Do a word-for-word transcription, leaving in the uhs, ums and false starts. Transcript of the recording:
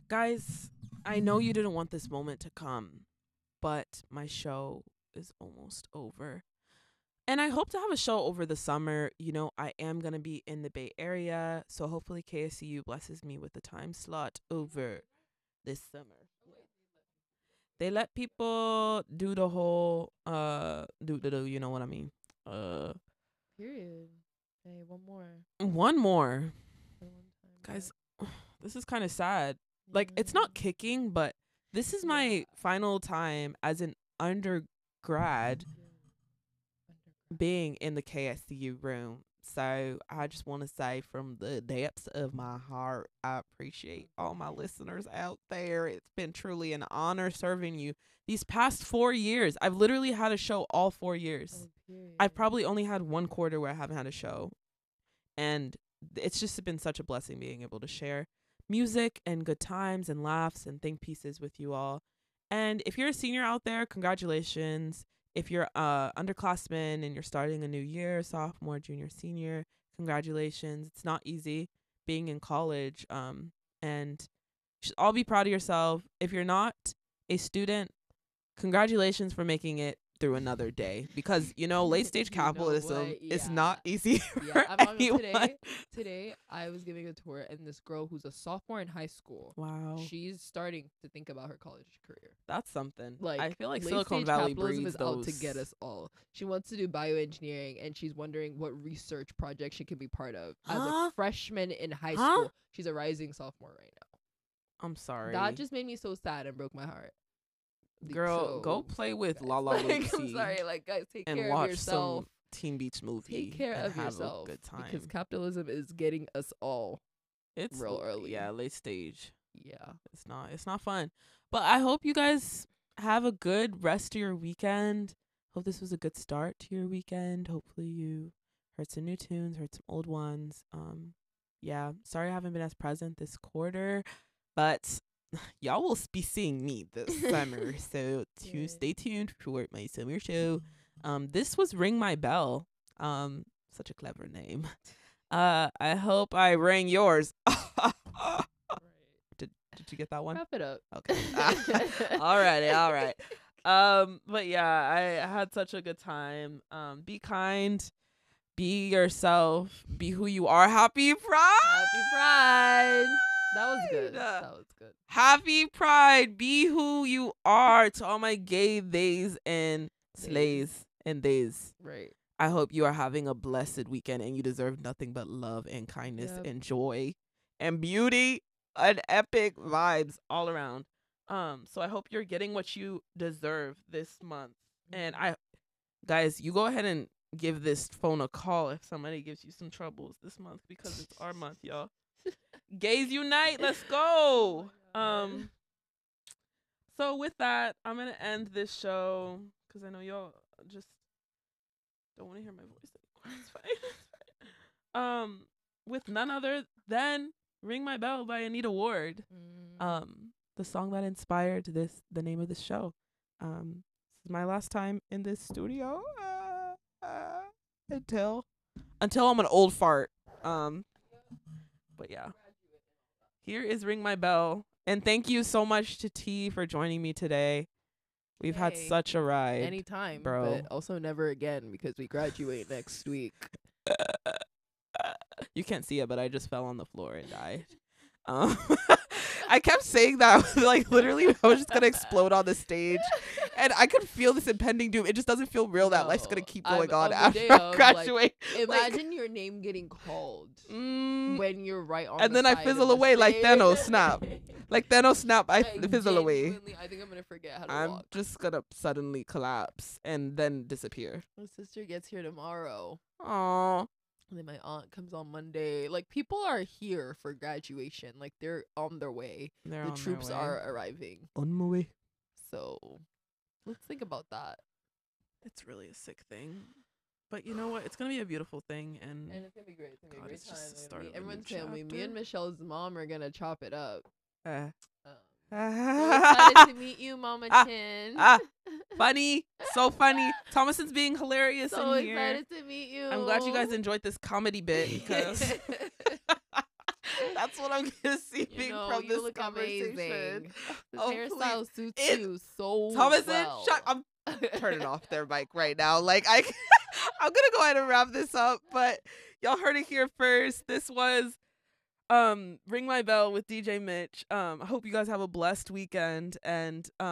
Guys, I know you didn't want this moment to come, but my show is almost over. And I hope to have a show over the summer. You know, I am going to be in the Bay Area. So hopefully K S C U blesses me with a time slot over this summer. They let people do the whole, uh, do, do, do, you know what I mean? Uh, Period. Hey, one more. one more. For one time, Guys, this is kind of sad. Like, it's not kicking, but this is my Yeah. final time as an undergrad being in the K S C U room. So I just want to say from the depths of my heart, I appreciate all my listeners out there. It's been truly an honor serving you these past four years. I've literally had a show all four years. Oh, I've probably only had one quarter where I haven't had a show. And it's just been such a blessing being able to share music and good times and laughs and think pieces with you all. And if you're a senior out there, congratulations. If you're uh underclassman and you're starting a new year, sophomore, junior, senior, congratulations. It's not easy being in college. Um, and you should all be proud of yourself. If you're not a student, congratulations for making it through another day, because you know late stage You know capitalism what? is Yeah. not easy Yeah, for I'm not gonna- anyone. today. Today, I was giving a tour, and this girl who's a sophomore in high school, Wow, she's starting to think about her college career. that's something. Like, I feel like late Silicon stage Valley capitalism breeds is those. out to get us all. She wants to do bioengineering, and she's wondering what research project she can be part of. As Huh? a freshman in high Huh? school, she's a rising sophomore right now. I'm sorry. That just made me so sad and broke my heart. The- Girl, go so, play with guys, Lala like, I'm Lucy sorry, like guys, take and care watch of yourself. some Teen Beach movie. Take care and of have yourself a good time. because capitalism is getting us all. It's real l- early. Yeah, late stage. Yeah. It's not. It's not fun. But I hope you guys have a good rest of your weekend. Hope this was a good start to your weekend. Hopefully you heard some new tunes, heard some old ones. Um, yeah. Sorry I haven't been as present this quarter, but y'all will be seeing me this summer. So to Yeah. stay tuned for my summer show. Um, this was Ring My Bell. Um, such a clever name. Uh, I hope I rang yours. Did Did you get that one? Wrap it up. Okay. Alrighty, all right. Um, but yeah, I had such a good time. Um, be kind, be yourself, be who you are. Happy Pride. Happy Pride. That was good. Uh, That was good. Happy Pride. Be who you are. To all my gay theys and slays and theys. Right. I hope you are having a blessed weekend and you deserve nothing but love and kindness Yep. and joy and beauty and epic vibes all around. Um, so I hope you're getting what you deserve this month. And I, guys, you go ahead and give this phone a call if somebody gives you some troubles this month, because it's our month, y'all. Gays unite, let's go. Um, so with that, I'm gonna end this show because I know y'all just don't want to hear my voice anymore. It's fine. It's fine. Um, with none other than "Ring My Bell" by Anita Ward. Mm. Um, the song that inspired this, the name of this show. Um, this is my last time in this studio. Uh, uh, until, until I'm an old fart. Um, but yeah. Here is "Ring My Bell." And thank you so much to T for joining me today. We've had Hey, such a ride. Anytime, bro. but also never again because we graduate next week. You can't see it, but I just fell on the floor and died. Um, I kept saying that, like literally, I was just gonna explode on the stage, and I could feel this impending doom. It just doesn't feel real that life's gonna No, keep I'm going on on the after day I of, like, graduate. Imagine your name getting called Mm, when you're right on. and the then I side fizzle of the away like stage. Thanos snap. Like Thanos snap, I Like, fizzle away. genuinely, I think I'm gonna forget how to I'm walk. just gonna suddenly collapse and then disappear. My sister gets here tomorrow. Aww. And then my aunt comes on Monday. Like, people are here for graduation. Like, they're on their way. They're the on their troops way. are arriving. on my way. So, let's think about that. It's really a sick thing. But you know what? It's gonna be a beautiful thing, and, And it's gonna be great. It's gonna be God, a great it's time. just the It's start gonna of be a new everyone's family. Me and chapter. Michelle's mom are gonna chop it up. uh, Um, so excited to meet you, Mama Ah, Chin. ah, funny, so funny. Thomason's being hilarious so in here. excited to meet you. I'm glad you guys enjoyed this comedy bit because That's what I'm receiving You know, from you this look conversation. amazing. This Oh, hairstyle suits It- you so Thomason, well. shut. I'm turning off their mic right now. Like I, I'm gonna go ahead and wrap this up. But y'all heard it here first. This was um Ring My Bell with D J Mitch. Um, I hope you guys have a blessed weekend and um.